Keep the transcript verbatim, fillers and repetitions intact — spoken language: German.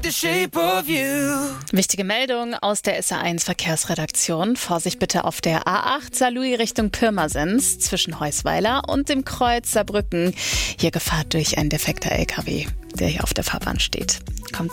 the shape of you. Wichtige Meldung aus der S R eins Verkehrsredaktion. Vorsicht bitte auf der A acht Saarlouis Richtung Pirmasens zwischen Heusweiler und dem Kreuz Saarbrücken. Hier Gefahr durch ein defekter L K W, der hier auf der Fahrbahn steht. Kommt